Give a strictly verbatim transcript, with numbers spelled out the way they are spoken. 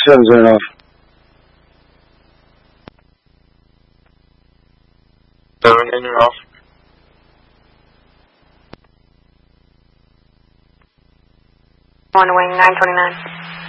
seven zero off. Seven in or off. One wing nine twenty nine.